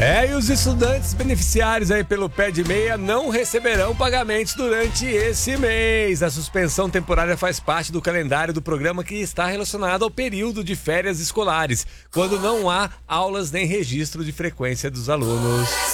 E os estudantes beneficiários aí pelo pé de meia não receberão pagamentos durante esse mês. A suspensão temporária faz parte do calendário do programa que está relacionado ao período de férias escolares, quando não há aulas nem registro de frequência dos alunos.